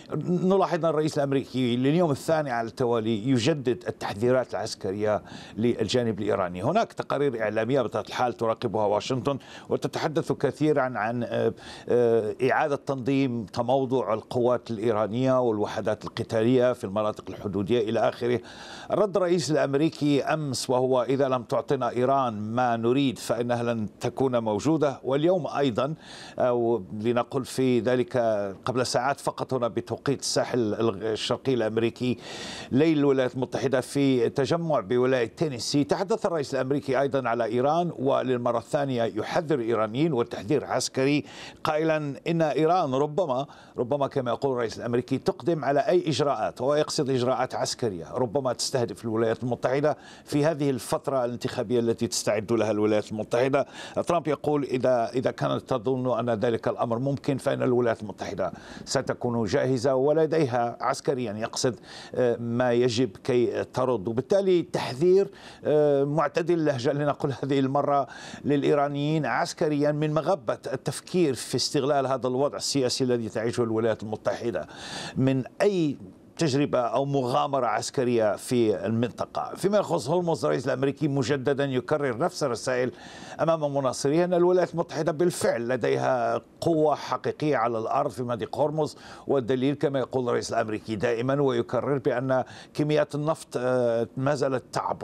نلاحظ أن الرئيس الأمريكي لليوم الثاني على التوالي يجدد التحذيرات العسكرية للجانب الإيراني. هناك تقارير إعلامية بطبيعة الحال تراقبها واشنطن وتتحدث كثيرا عن إعادة تنظيم تموضع القوات الإيرانية والوحدات القتالية في المناطق الحدودية إلى آخره. رد الرئيس الأمريكي أمس وهو: إذا لم تعطنا إيران ما نريد فإنها لن تكون موجودة. واليوم أيضا، أو لنقل في ذلك قبل ساعات فقط هنا بتوقيت الساحل الشرقي الأمريكي، ليل الولايات المتحدة في تجمع بولاية تينيسي، تحدث الرئيس الأمريكي أيضا على إيران وللمرة الثانية يحذر الإيرانيين والتحذير عسكري، قائلا إن إيران ربما كما يقول الرئيس الأمريكي تقدم على أي إجراءات، وهو يقصد إجراءات عسكرية ربما تستهدف الولايات المتحدة في هذه الفترة الانتخابية التي تستعد لها الولايات المتحدة. ترامب يقول إذا كانت تظن أن ذلك الأمر ممكن فإن الولايات المتحدة ستكون جاهزة ولديها عسكريا، يقصد ما يجب كي ترد. وبالتالي تحذير معتدل اللهجة لنقول هذه المرة للإيرانيين عسكريا من مغبة التفكير في استغلال هذا الوضع السياسي الذي تعيشه الولايات المتحدة من أي تجربة أو مغامرة عسكرية في المنطقة. فيما يخص هرمز، الرئيس الأمريكي مجددا يكرر نفس الرسائل أمام مناصريه أن الولايات المتحدة بالفعل لديها قوة حقيقية على الأرض في مضيق هرمز، والدليل كما يقول الرئيس الأمريكي دائما ويكرر بأن كميات النفط ما زالت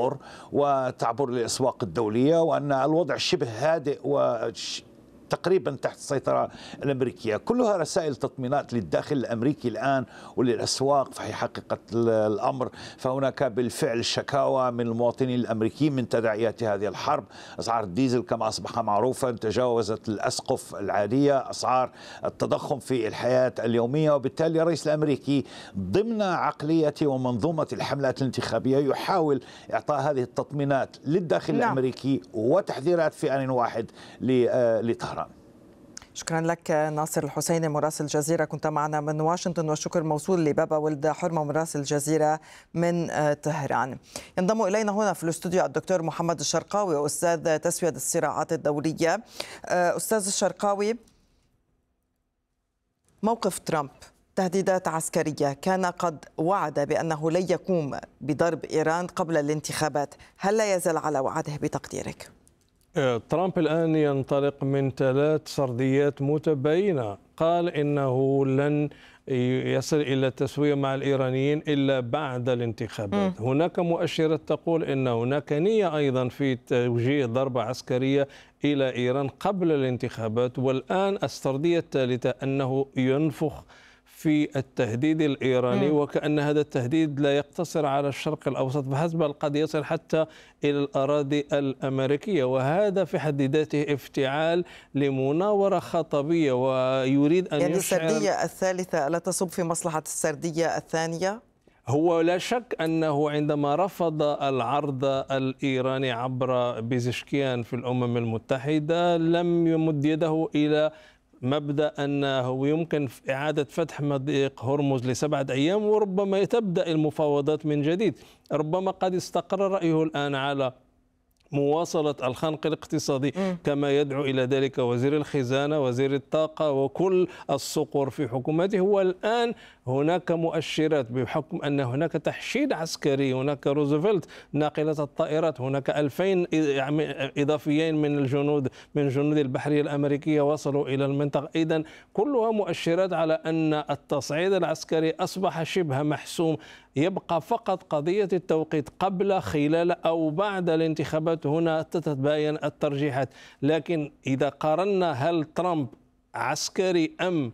تعبر للأسواق الدولية، وأن الوضع شبه هادئ تقريبا تحت السيطرة الأمريكية. كلها رسائل تطمينات للداخل الأمريكي الآن وللأسواق. في حقيقة الأمر فهناك بالفعل شكاوى من المواطنين الأمريكيين من تداعيات هذه الحرب. أسعار الديزل كما أصبح معروفا تجاوزت الأسقف العادية، أسعار التضخم في الحياة اليومية. وبالتالي الرئيس الأمريكي ضمن عقلية ومنظومة الحملات الانتخابية يحاول إعطاء هذه التطمينات للداخل الأمريكي وتحذيرات في آن واحد لطهران. شكرا لك ناصر الحسيني مراسل الجزيرة، كنت معنا من واشنطن، والشكر موصول لبابا ولد حرمة مراسل الجزيرة من طهران. ينضم إلينا هنا في الاستوديو الدكتور محمد الشرقاوي، أستاذ تسوية الصراعات الدولية. أستاذ الشرقاوي، موقف ترامب تهديدات عسكرية، كان قد وعد بأنه لن يقوم بضرب إيران قبل الانتخابات، هل لا يزال على وعده بتقديرك؟ ترامب الآن ينطلق من 3 سرديات متباينة. قال إنه لن يصل إلى التسوية مع الإيرانيين إلا بعد الانتخابات. هناك مؤشرات تقول إن هناك نية أيضا في توجيه ضربة عسكرية إلى إيران قبل الانتخابات. والآن السردية الثالثة أنه ينفخ في التهديد الإيراني، وكأن هذا التهديد لا يقتصر على الشرق الأوسط فحسب، بل قد يصل حتى إلى الأراضي الأمريكية، وهذا في حد ذاته افتعال لمناورة خطبية، ويريد أن يعني يشعر. السردية الثالثة لا تصب في مصلحة السردية الثانية؟ هو لا شك أنه عندما رفض العرض الإيراني عبر بيزشكيان في الأمم المتحدة لم يمد يده إلى مبدأ أنه يمكن إعادة فتح مضيق هرمز ل7 أيام، وربما تبدأ المفاوضات من جديد. ربما قد استقر رأيه الآن على مواصلة الخنق الاقتصادي كما يدعو إلى ذلك وزير الخزانة، وزير الطاقة، وكل الصقور في حكومته. والآن هناك مؤشرات بحكم أن هناك تحشيد عسكري، هناك روزفلت ناقلة الطائرات، هناك 2000 إضافيين من جنود البحرية الأمريكية وصلوا إلى المنطقة. إذن كلها مؤشرات على أن التصعيد العسكري أصبح شبه محسوم. يبقى فقط قضية التوقيت قبل، خلال أو بعد الانتخابات، هنا تتباين الترجيحات. لكن إذا قارنا هل ترامب عسكري أم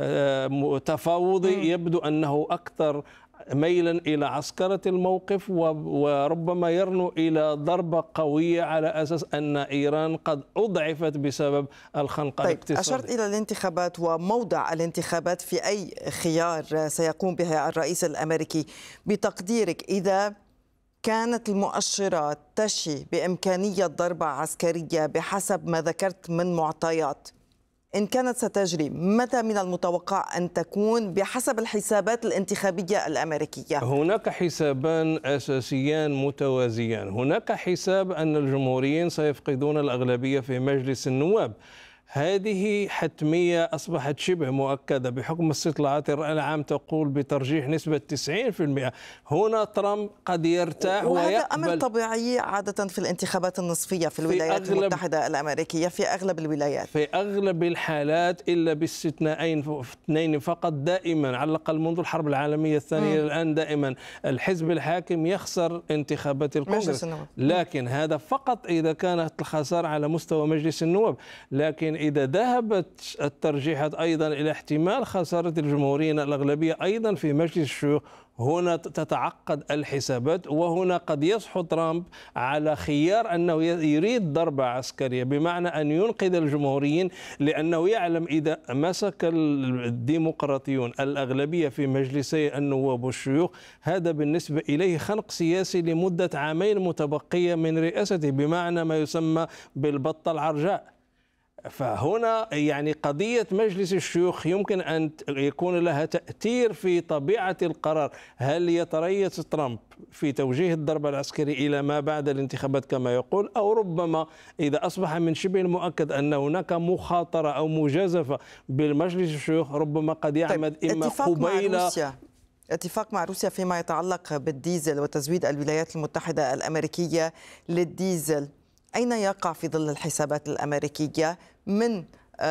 تفاوضي، يبدو أنه أكثر ميلا إلى عسكرة الموقف، وربما يرنو إلى ضربة قوية على أساس أن إيران قد أضعفت بسبب الخنق الاقتصادي. أشرت إلى الانتخابات وموضع الانتخابات في أي خيار سيقوم بها الرئيس الأمريكي. بتقديرك، إذا كانت المؤشرات تشي بإمكانية ضربة عسكرية بحسب ما ذكرت من معطيات، إن كانت ستجري، متى من المتوقع أن تكون بحسب الحسابات الانتخابية الأمريكية؟ هناك حسابان أساسيان متوازيان. هناك حساب أن الجمهوريين سيفقدون الأغلبية في مجلس النواب، هذه حتمية أصبحت شبه مؤكدة بحكم استطلاعات الرأي العام تقول بترجيح نسبة 90%. هنا ترامب قد يرتاح وهذا أمر طبيعي عادة في الانتخابات النصفية في الولايات المتحدة الأمريكية في أغلب الولايات، في أغلب الحالات إلا باستثنائين فقط. دائما على الأقل منذ الحرب العالمية الثانية الآن دائما الحزب الحاكم يخسر انتخابات الكونغرس، لكن هذا فقط إذا كانت الخسارة على مستوى مجلس النواب. لكن إذا ذهبت الترجيحات أيضا إلى احتمال خسارة الجمهوريين الأغلبية أيضا في مجلس الشيوخ، هنا تتعقد الحسابات، وهنا قد يصحو ترامب على خيار أنه يريد ضربة عسكرية، بمعنى أن ينقذ الجمهوريين، لأنه يعلم إذا مسك الديمقراطيون الأغلبية في مجلسي النواب والشيوخ هذا بالنسبة إليه خنق سياسي لمدة عامين متبقية من رئاسته، بمعنى ما يسمى بالبطة العرجاء. فهنا يعني قضية مجلس الشيوخ يمكن أن يكون لها تأثير في طبيعة القرار. هل يتريث ترامب في توجيه الضربة العسكرية إلى ما بعد الانتخابات كما يقول، أو ربما إذا أصبح من شبه المؤكد أن هناك مخاطرة أو مجازفة بالمجلس الشيوخ ربما قد يعمد إما قبيل اتفاق مع روسيا فيما يتعلق بالديزل وتزويد الولايات المتحدة الأمريكية للديزل، أين يقع في ظل الحسابات الأمريكية من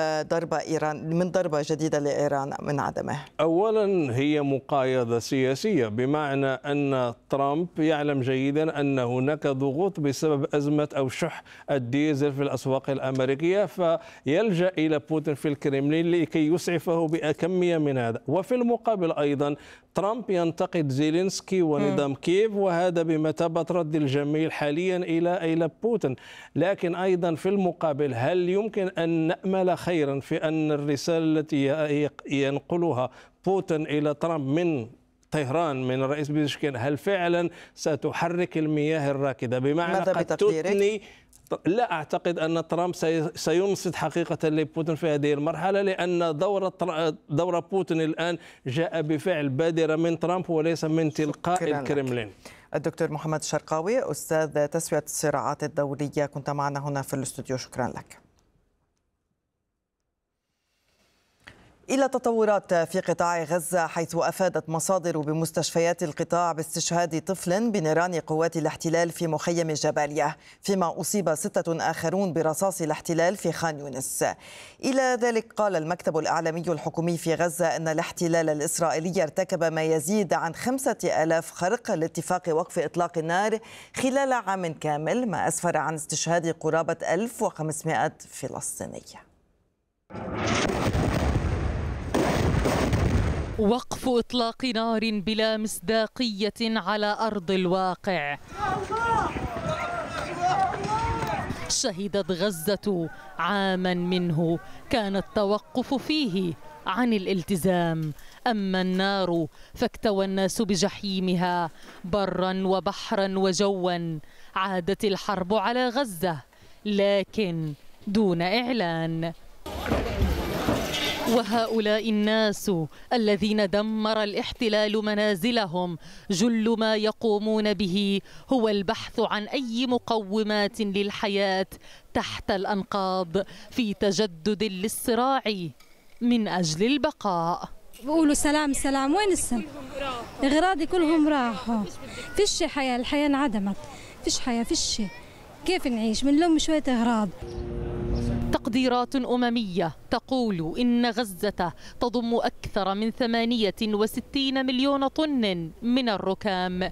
ضربة جديدة لإيران من عدمه؟ أولا هي مقايضة سياسية، بمعنى أن ترامب يعلم جيدا أن هناك ضغوط بسبب أزمة أو شح الديزل في الأسواق الأمريكية، فيلجأ إلى بوتين في الكرملين لكي يسعفه بكمية من هذا. وفي المقابل أيضا ترامب ينتقد زيلينسكي ونظام كييف، وهذا بمثابة رد الجميل حاليا إلى بوتين. لكن أيضا في المقابل هل يمكن أن نأمل خيرا في أن الرسالة التي ينقلها بوتين إلى ترامب من طهران من الرئيس بيزشكيان هل فعلا ستحرك المياه الراكدة؟ بمعنى قد تثني. لا أعتقد أن ترامب سينصت حقيقة لبوتين في هذه المرحلة، لأن دور بوتين الآن جاء بفعل بادرة من ترامب وليس من تلقاء الكرملين. الدكتور محمد الشرقاوي أستاذ تسوية الصراعات الدولية كنت معنا هنا في الاستوديو، شكرا لك. إلى تطورات في قطاع غزة، حيث أفادت مصادر بمستشفيات القطاع باستشهاد طفل بنيران قوات الاحتلال في مخيم جباليا، فيما أصيب 6 آخرون برصاص الاحتلال في خان يونس. إلى ذلك قال المكتب الإعلامي الحكومي في غزة أن الاحتلال الإسرائيلي ارتكب ما يزيد عن 5000 خرق لاتفاق وقف إطلاق النار خلال عام كامل، ما أسفر عن استشهاد قرابة 1500 فلسطيني. وقف إطلاق نار بلا مصداقية على أرض الواقع. شهدت غزة عاما منه كان التوقف فيه عن الالتزام، أما النار فاكتوى الناس بجحيمها برا وبحرا وجوا. عادت الحرب على غزة لكن دون إعلان. وهؤلاء الناس الذين دمر الاحتلال منازلهم جل ما يقومون به هو البحث عن أي مقومات للحياة تحت الأنقاض في تجدد للصراع من أجل البقاء. بيقولوا سلام سلام، وين السلام؟ أغراضي كلهم راحوا، فيش حياة، الحياة انعدمت، فيش حياة، فيش كيف نعيش من لهم شوية أغراض. تقديرات أممية تقول إن غزة تضم أكثر من 68 مليون طن من الركام.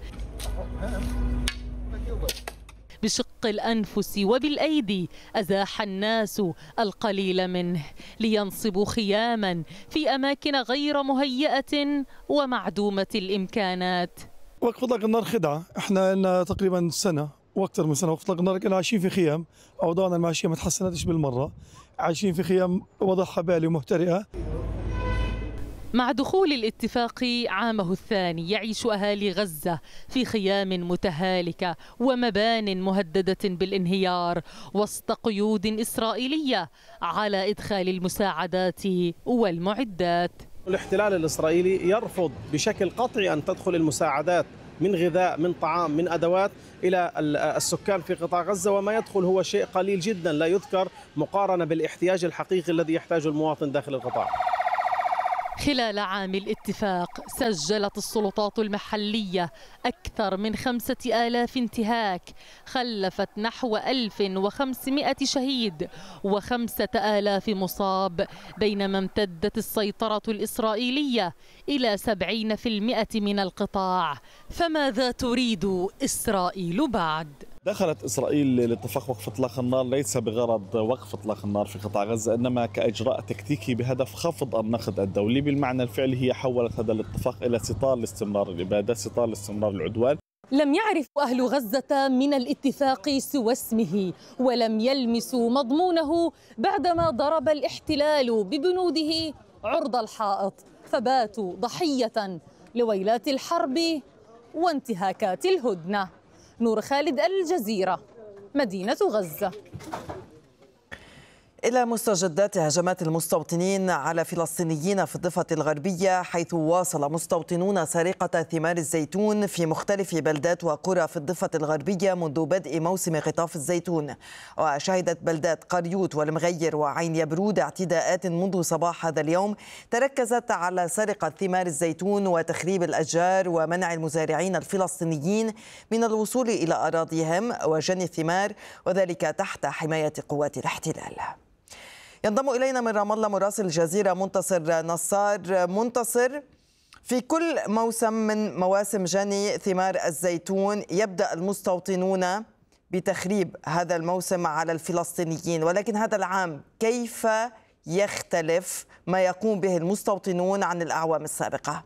بشق الأنفس وبالأيدي أزاح الناس القليل منه لينصبوا خياما في أماكن غير مهيئة ومعدومة الإمكانات. وقف إطلاق النار خدعة، احنا لنا تقريبا سنة واكثر من سنه وقف اطلاق النار كنا عايشين في خيام، اوضاعنا المعيشيه ما تحسنتش بالمره، عايشين في خيام وضعها بالي ومهترئه. مع دخول الاتفاق عامه الثاني يعيش أهالي غزة في خيام متهالكة ومبان مهددة بالانهيار وسط قيود إسرائيلية على إدخال المساعدات والمعدات. الاحتلال الإسرائيلي يرفض بشكل قطعي أن تدخل المساعدات من غذاء، من طعام، من أدوات إلى السكان في قطاع غزة، وما يدخل هو شيء قليل جدا لا يذكر مقارنة بالاحتياج الحقيقي الذي يحتاجه المواطن داخل القطاع. خلال عام الاتفاق سجلت السلطات المحلية أكثر من 5000 انتهاك خلفت نحو 1500 شهيد و5000 مصاب، بينما امتدت السيطرة الإسرائيلية إلى 70% من القطاع. فماذا تريد إسرائيل بعد؟ دخلت إسرائيل لاتفاق وقف إطلاق النار ليس بغرض وقف إطلاق النار في قطاع غزة، إنما كإجراء تكتيكي بهدف خفض النقد الدولي. بالمعنى الفعلي هي حولت هذا الاتفاق إلى ستار لاستمرار الإبادة، ستار لاستمرار العدوان. لم يعرف أهل غزة من الاتفاق سوى اسمه، ولم يلمسوا مضمونه بعدما ضرب الاحتلال ببنوده عرض الحائط، فباتوا ضحية لويلات الحرب وانتهاكات الهدنة. نور خالد، الجزيرة، مدينة غزة. إلى مستجدات هجمات المستوطنين على فلسطينيين في الضفة الغربية، حيث واصل مستوطنون سرقة ثمار الزيتون في مختلف بلدات وقرى في الضفة الغربية منذ بدء موسم قطاف الزيتون. وشهدت بلدات قريوت والمغير وعين يبرود اعتداءات منذ صباح هذا اليوم تركزت على سرقة ثمار الزيتون وتخريب الأشجار ومنع المزارعين الفلسطينيين من الوصول إلى أراضيهم وجني الثمار، وذلك تحت حماية قوات الاحتلال. ينضم إلينا من رام الله مراسل الجزيرة منتصر نصار. منتصر، في كل موسم من مواسم جني ثمار الزيتون يبدأ المستوطنون بتخريب هذا الموسم على الفلسطينيين، ولكن هذا العام كيف يختلف ما يقوم به المستوطنون عن الأعوام السابقة؟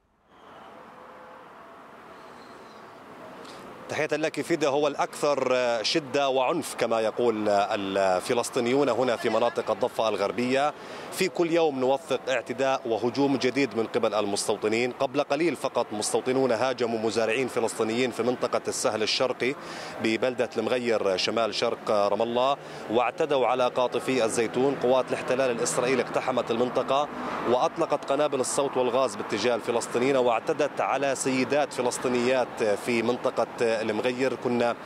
تحية لك فيدا. هو الأكثر شدة وعنف كما يقول الفلسطينيون هنا في مناطق الضفة الغربية. في كل يوم نوثق اعتداء وهجوم جديد من قبل المستوطنين. قبل قليل فقط مستوطنون هاجموا مزارعين فلسطينيين في منطقة السهل الشرقي ببلدة المغير شمال شرق رام الله، واعتدوا على قاطفي الزيتون. قوات الاحتلال الإسرائيلي اقتحمت المنطقة وأطلقت قنابل الصوت والغاز باتجاه الفلسطينيين، واعتدت على سيدات فلسطينيات في منطقة المغير. كنا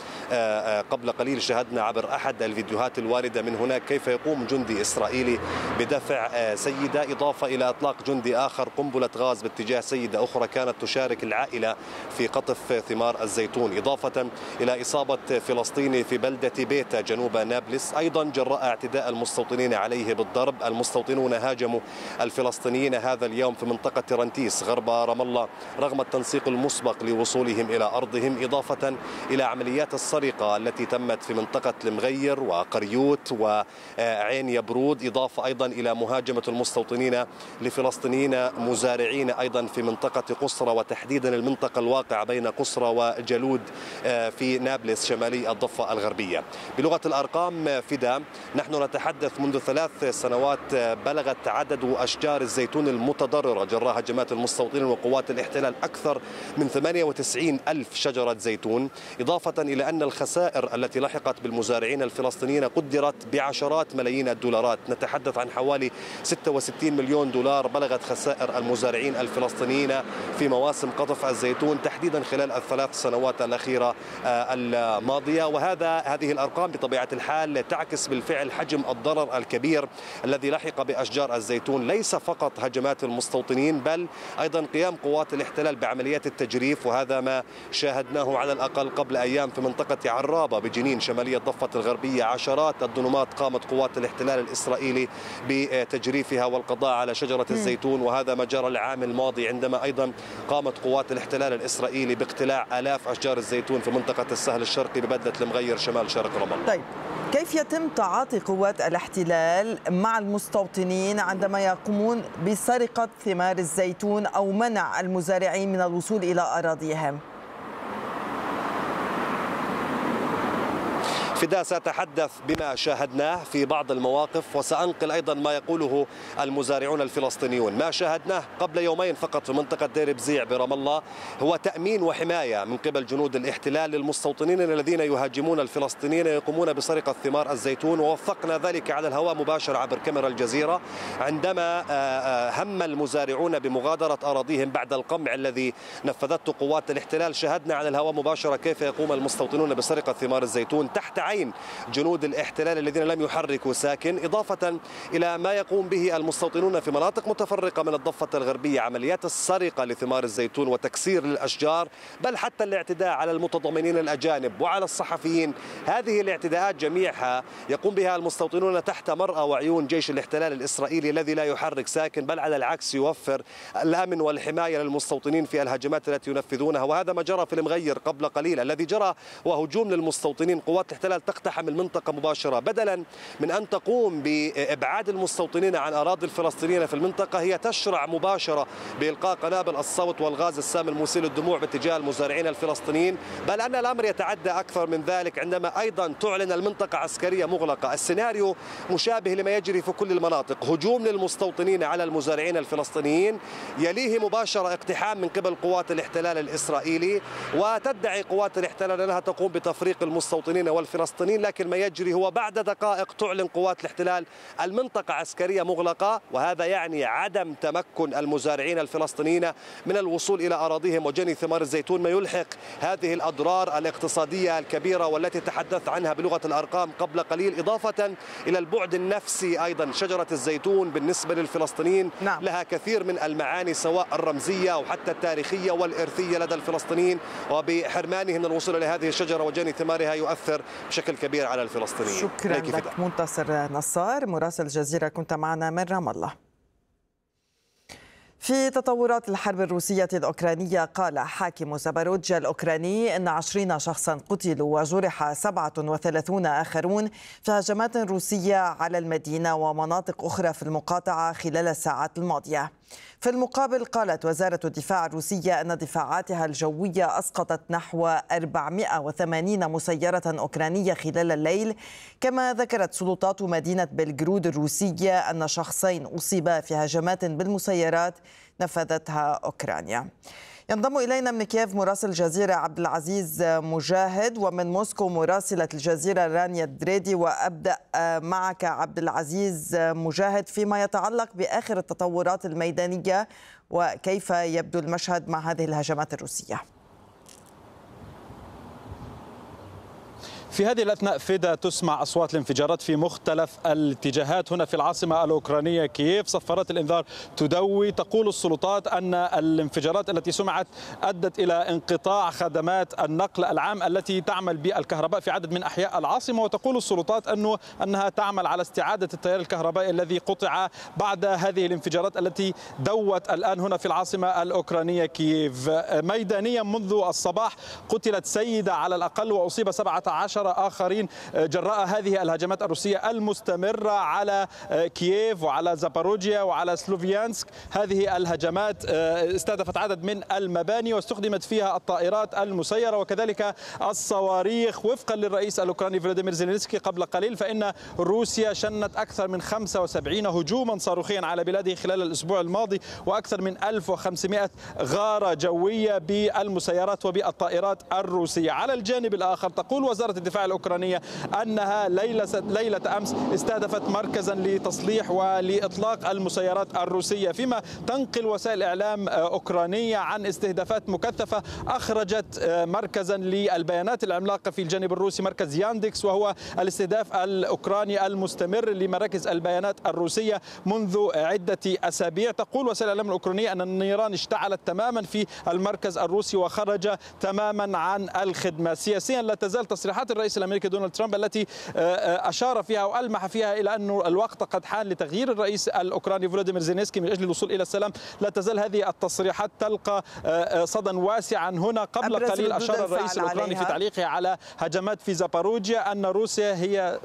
قبل قليل شاهدنا عبر أحد الفيديوهات الواردة من هناك كيف يقوم جندي إسرائيلي بدفع سيدة، إضافة إلى إطلاق جندي آخر قنبلة غاز باتجاه سيدة أخرى كانت تشارك العائلة في قطف ثمار الزيتون، إضافة إلى إصابة فلسطيني في بلدة بيتا جنوب نابلس أيضا جراء اعتداء المستوطنين عليه بالضرب. المستوطنون هاجموا الفلسطينيين هذا اليوم في منطقة ترنتيس غرب رام الله رغم التنسيق المسبق لوصولهم إلى أرضهم، إضافة إلى عمليات السرقة التي تمت في منطقة المغير وقريوت وعين يبرود، إضافة أيضا إلى مهاجمة المستوطنين لفلسطينيين مزارعين أيضا في منطقة قصرى، وتحديدا المنطقة الواقعة بين قصرى وجلود في نابلس شمالي الضفة الغربية. بلغة الأرقام فدا، نحن نتحدث منذ 3 سنوات بلغت عدد أشجار الزيتون المتضررة جراء هجمات المستوطنين وقوات الاحتلال أكثر من 98 ألف شجرة زيتون، إضافة إلى أن الخسائر التي لحقت بالمزارعين الفلسطينيين قدرت بعشرات ملايين الدولارات. نتحدث عن حوالي 66 مليون دولار بلغت خسائر المزارعين الفلسطينيين في مواسم قطف الزيتون تحديدا خلال ال3 سنوات الأخيرة الماضية. هذه الأرقام بطبيعة الحال تعكس بالفعل حجم الضرر الكبير الذي لحق بأشجار الزيتون، ليس فقط هجمات المستوطنين بل أيضا قيام قوات الاحتلال بعمليات التجريف، وهذا ما شاهدناه على الأقل قبل أيام في منطقة عرابة بجنين شمالية الضفة الغربية. عشرات الدنومات قامت قوات الاحتلال الإسرائيلي بتجريفها والقضاء على شجرة الزيتون، وهذا ما جرى العام الماضي عندما أيضا قامت قوات الاحتلال الإسرائيلي باقتلاع آلاف أشجار الزيتون في منطقة السهل الشرقي ببلدة المغير شمال شرق رام الله. طيب، كيف يتم تعاطي قوات الاحتلال مع المستوطنين عندما يقومون بسرقة ثمار الزيتون أو منع المزارعين من الوصول إلى أراضيهم؟ فدا، سأتحدث بما شاهدناه في بعض المواقف وسأنقل أيضا ما يقوله المزارعون الفلسطينيون. ما شاهدناه قبل يومين فقط في منطقة دير بزيع برام الله هو تأمين وحماية من قبل جنود الاحتلال للمستوطنين الذين يهاجمون الفلسطينيين يقومون بسرقة ثمار الزيتون، ووثقنا ذلك على الهواء مباشر عبر كاميرا الجزيرة عندما هم المزارعون بمغادرة أراضيهم بعد القمع الذي نفذته قوات الاحتلال. شاهدنا على الهواء مباشرة كيف يقوم المستوطنون بسرقة ثمار الزيتون تحت بعين جنود الاحتلال الذين لم يحركوا ساكن، إضافة إلى ما يقوم به المستوطنون في مناطق متفرقة من الضفة الغربية، عمليات السرقة لثمار الزيتون وتكسير للأشجار، بل حتى الاعتداء على المتضامنين الأجانب وعلى الصحفيين. هذه الاعتداءات جميعها يقوم بها المستوطنون تحت مرأى وعيون جيش الاحتلال الإسرائيلي الذي لا يحرك ساكن، بل على العكس يوفر الأمن والحماية للمستوطنين في الهجمات التي ينفذونها. وهذا ما جرى في المغير قبل قليل. الذي جرى وهجوم للمستوطنين، قوات الاحتلال تقتحم المنطقة مباشرة بدلا من أن تقوم بإبعاد المستوطنين عن أراضي الفلسطينيين في المنطقة، هي تشرع مباشرة بإلقاء قنابل الصوت والغاز السام المسيل للدموع باتجاه المزارعين الفلسطينيين. بل أن الأمر يتعدى أكثر من ذلك عندما أيضا تعلن المنطقة عسكرية مغلقة. السيناريو مشابه لما يجري في كل المناطق، هجوم للمستوطنين على المزارعين الفلسطينيين، يليه مباشرة اقتحام من قبل قوات الاحتلال الإسرائيلي، وتدعي قوات الاحتلال أنها تقوم بتفريق المستوطنين والفلسطينيين، لكن ما يجري هو بعد دقائق تعلن قوات الاحتلال المنطقة عسكرية مغلقة، وهذا يعني عدم تمكن المزارعين الفلسطينيين من الوصول إلى أراضيهم وجني ثمار الزيتون، ما يلحق هذه الأضرار الاقتصادية الكبيرة والتي تحدث عنها بلغة الأرقام قبل قليل، إضافة إلى البعد النفسي. أيضا شجرة الزيتون بالنسبة للفلسطينيين لها كثير من المعاني سواء الرمزية أو حتى التاريخية والإرثية لدى الفلسطينيين، وبحرمانهم من الوصول إلى هذه الشجرة وجني ثمارها يؤثر بشكل كبير على الفلسطينيين. شكرا لك منتصر نصار مراسل الجزيرة، كنت معنا من رام الله. في تطورات الحرب الروسية الأوكرانية، قال حاكم زاباروجيا الأوكراني أن 20 شخصا قتلوا وجرح 37 آخرون في هجمات روسية على المدينة ومناطق أخرى في المقاطعة خلال الساعات الماضية. في المقابل، قالت وزارة الدفاع الروسية أن دفاعاتها الجوية أسقطت نحو 480 مسيرة أوكرانية خلال الليل. كما ذكرت سلطات مدينة بلغرود الروسية أن شخصين أصيبا في هجمات بالمسيرات نفذتها أوكرانيا. ينضم إلينا من كييف مراسل الجزيرة عبد العزيز مجاهد، ومن موسكو مراسلة الجزيرة رانيا دريدي. وأبدأ معك عبد العزيز مجاهد فيما يتعلق بآخر التطورات الميدانية، وكيف يبدو المشهد مع هذه الهجمات الروسية؟ في هذه الأثناء فدا تسمع أصوات الانفجارات في مختلف الاتجاهات هنا في العاصمة الأوكرانية كييف. صفارات الإنذار تدوي. تقول السلطات أن الانفجارات التي سمعت أدت إلى انقطاع خدمات النقل العام التي تعمل بالكهرباء في عدد من أحياء العاصمة. وتقول السلطات أنها تعمل على استعادة التيار الكهربائي الذي قطع بعد هذه الانفجارات التي دوت الآن هنا في العاصمة الأوكرانية كييف. ميدانيا منذ الصباح قتلت سيدة على الأقل وأصيب 17 آخرين جراء هذه الهجمات الروسية المستمرة على كييف وعلى زاباروجيا وعلى سلوفيانسك. هذه الهجمات استهدفت عدد من المباني واستخدمت فيها الطائرات المسيرة وكذلك الصواريخ. وفقا للرئيس الأوكراني فلاديمير زيلينسكي قبل قليل، فإن روسيا شنت أكثر من 75 هجوما صاروخيا على بلاده خلال الأسبوع الماضي، وأكثر من 1500 غارة جوية بالمسيرات وبالطائرات الروسية. على الجانب الآخر، تقول وزارة الدفاع الأوكرانية أنها ليلة أمس استهدفت مركزا لتصليح ولإطلاق المسيرات الروسية، فيما تنقل وسائل إعلام أوكرانية عن استهدافات مكثفة أخرجت مركزا للبيانات العملاقة في الجانب الروسي، مركز ياندكس، وهو الاستهداف الأوكراني المستمر لمراكز البيانات الروسية منذ عدة أسابيع. تقول وسائل الإعلام الأوكرانية أن النيران اشتعلت تماما في المركز الروسي وخرج تماما عن الخدمة. سياسيا لا تزال تصريحات الرئيس الأمريكي دونالد ترامب التي أشار فيها وألمح فيها إلى أن الوقت قد حان لتغيير الرئيس الأوكراني فلاديمير زيلينسكي من أجل الوصول إلى السلام، لا تزال هذه التصريحات تلقى صدى واسعا هنا. قبل قليل أشار الرئيس الأوكراني في تعليقه على هجمات في زاباروجيا أن روسيا هي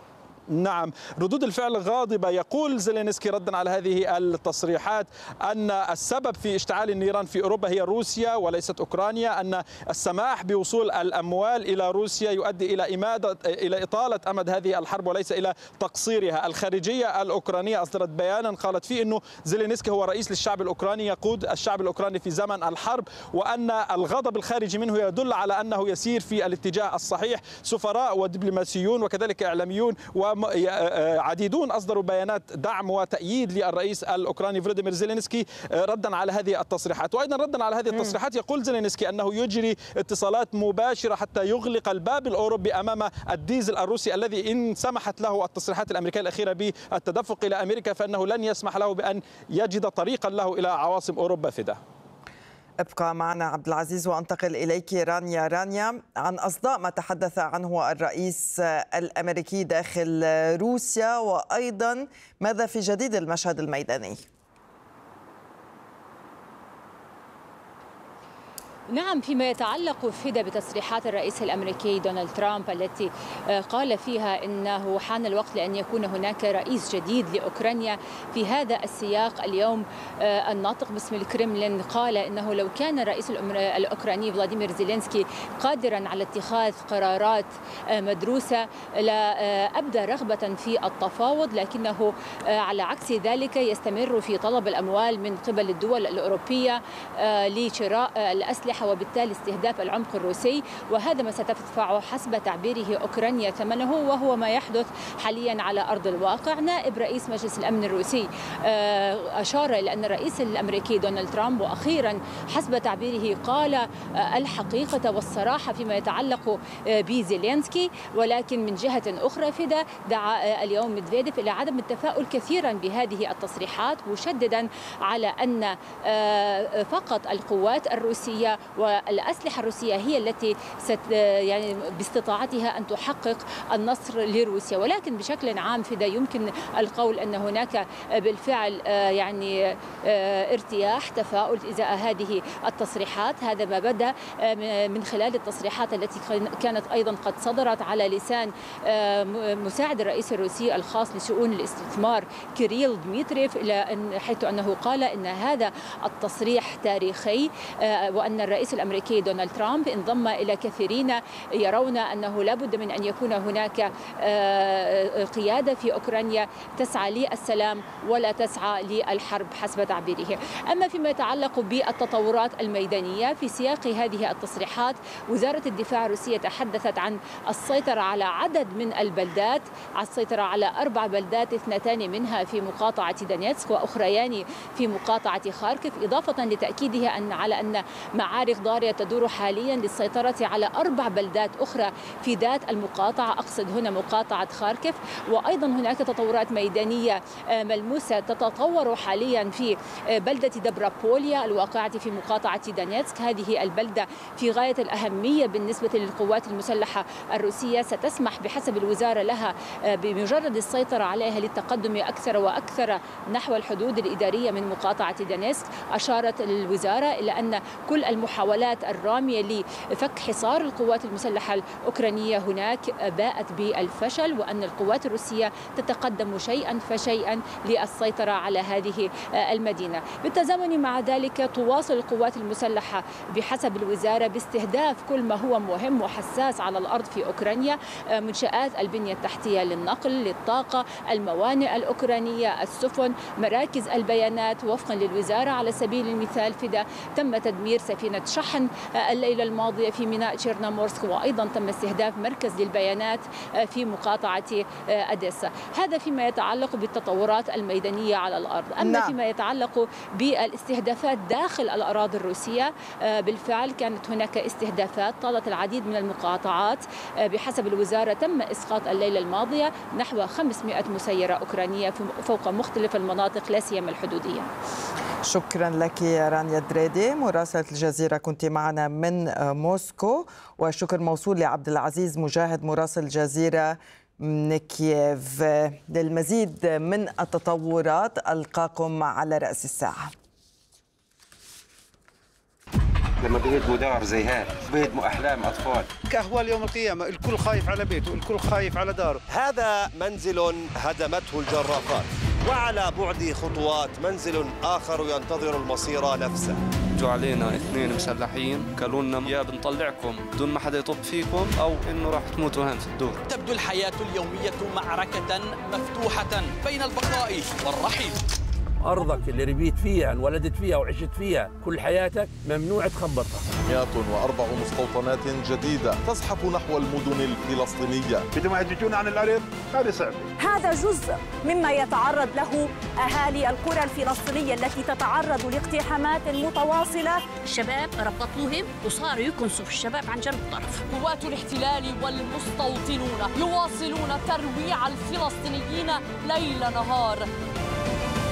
ردود الفعل غاضبة. يقول زيلينسكي ردا على هذه التصريحات أن السبب في اشتعال النيران في أوروبا هي روسيا وليست أوكرانيا، أن السماح بوصول الأموال إلى روسيا يؤدي إلى إطالة أمد هذه الحرب وليس إلى تقصيرها. الخارجية الأوكرانية أصدرت بيانا قالت فيه أنه زيلينسكي هو رئيس للشعب الأوكراني يقود الشعب الأوكراني في زمن الحرب، وأن الغضب الخارجي منه يدل على أنه يسير في الاتجاه الصحيح. سفراء ودبلوماسيون وكذلك إعلاميون وعديدون أصدروا بيانات دعم وتأييد للرئيس الأوكراني فلاديمير زيلينسكي ردا على هذه التصريحات. وأيضا ردا على هذه التصريحات يقول زيلينسكي أنه يجري اتصالات مباشرة حتى يغلق الباب الأوروبي أمام الديزل الروسي الذي إن سمحت له التصريحات الأمريكية الأخيرة بالتدفق إلى أمريكا فإنه لن يسمح له بأن يجد طريقا له إلى عواصم أوروبا فدا. ابقى معنا عبد العزيز وانتقل اليك رانيا عن اصداء ما تحدث عنه الرئيس الامريكي داخل روسيا، وايضا ماذا في جديد المشهد الميداني؟ نعم، فيما يتعلق فدا بتصريحات الرئيس الأمريكي دونالد ترامب التي قال فيها إنه حان الوقت لأن يكون هناك رئيس جديد لأوكرانيا. في هذا السياق اليوم الناطق باسم الكرملين قال إنه لو كان الرئيس الأوكراني فلاديمير زيلينسكي قادرا على اتخاذ قرارات مدروسة لأبدى رغبة في التفاوض، لكنه على عكس ذلك يستمر في طلب الأموال من قبل الدول الأوروبية لشراء الأسلحة وبالتالي استهداف العمق الروسي، وهذا ما ستدفع حسب تعبيره أوكرانيا ثمنه، وهو ما يحدث حاليا على أرض الواقع. نائب رئيس مجلس الأمن الروسي أشار إلى أن الرئيس الأمريكي دونالد ترامب وأخيرا حسب تعبيره قال الحقيقة والصراحة فيما يتعلق بزيلينسكي، ولكن من جهة أخرى فدا دعا اليوم ميدفيديف إلى عدم التفاؤل كثيرا بهذه التصريحات، مشددا على أن فقط القوات الروسية والأسلحة الروسية هي التي يعني باستطاعتها أن تحقق النصر لروسيا. ولكن بشكل عام فدا يمكن القول أن هناك بالفعل يعني ارتياح تفاؤل إزاء هذه التصريحات. هذا ما بدا من خلال التصريحات التي كانت أيضا قد صدرت على لسان مساعد الرئيس الروسي الخاص لشؤون الاستثمار كيريل ديمتريف، حيث أنه قال إن هذا التصريح تاريخي، وأن الرئيس الأمريكي دونالد ترامب انضم إلى كثيرين يرون أنه لابد من أن يكون هناك قيادة في أوكرانيا تسعى للسلام ولا تسعى للحرب حسب تعبيره. أما فيما يتعلق بالتطورات الميدانية في سياق هذه التصريحات، وزارة الدفاع الروسية تحدثت عن السيطرة على عدد من البلدات، السيطرة على 4 بلدات 2 منها في مقاطعة دونيتسك وأخريان في مقاطعة خاركيف، إضافة لتأكيدها على أن معارك ضارية تدور حاليا للسيطرة على 4 بلدات أخرى في ذات المقاطعة، أقصد هنا مقاطعة خاركيف. وأيضا هناك تطورات ميدانية ملموسة تتطور حاليا في بلدة دبرابوليا الواقعة في مقاطعة دونيتسك. هذه البلدة في غاية الأهمية بالنسبة للقوات المسلحة الروسية، ستسمح بحسب الوزارة لها بمجرد السيطرة عليها للتقدم أكثر وأكثر نحو الحدود الإدارية من مقاطعة دونيتسك. أشارت الوزارة إلى أن كل المحاولات الرامية لفك حصار القوات المسلحة الأوكرانية هناك باءت بالفشل، وأن القوات الروسية تتقدم شيئا فشيئا للسيطرة على هذه المدينة. بالتزامن مع ذلك تواصل القوات المسلحة بحسب الوزارة باستهداف كل ما هو مهم وحساس على الأرض في أوكرانيا، منشآت البنية التحتية للنقل، للطاقة، الموانئ الأوكرانية، السفن، مراكز البيانات. وفقا للوزارة على سبيل المثال فدا تم تدمير سفينة شحن الليلة الماضية في ميناء تشيرنومورسك، وأيضا تم استهداف مركز للبيانات في مقاطعة أديسا. هذا فيما يتعلق بالتطورات الميدانية على الأرض. أما فيما يتعلق بالاستهدافات داخل الأراضي الروسية، بالفعل كانت هناك استهدافات طالت العديد من المقاطعات. بحسب الوزارة تم إسقاط الليلة الماضية نحو 500 مسيرة أوكرانية فوق مختلف المناطق لا سيما الحدودية. شكرا لك رانيا دريدي مراسلة الجزيرة، كنت معنا من موسكو. وشكر موصول لعبد العزيز مجاهد مراسل الجزيرة من كييف. للمزيد من التطورات ألقاكم على رأس الساعة. لما بيهدموا دار زي هذا بيهدموا أحلام أطفال. كأهوال يوم القيامة، الكل خايف على بيته، الكل خايف علي داره. هذا منزل هدمته الجرافات، وعلى بعد خطوات منزل آخر ينتظر المصير نفسه. جو علينا 2 مسلحين قالوا لنا يا بنطلعكم بدون ما حدا يطب فيكم أو إنه راح تموتوا هان في الدور. تبدو الحياة اليومية معركة مفتوحة بين البقاء والرحيل. أرضك اللي ربيت فيها انولدت فيها وعشت فيها كل حياتك ممنوع تخبطها. 104 مستوطنات جديدة تزحف نحو المدن الفلسطينية. بدهم يهججون عن الأرض، هذا صعب. هذا جزء مما يتعرض له أهالي القرى الفلسطينية التي تتعرض لاقتحامات متواصلة. الشباب ربطوهم وصاروا يكنسوا في الشباب عن جنب الطرف. قوات الاحتلال والمستوطنون يواصلون ترويع الفلسطينيين ليل نهار.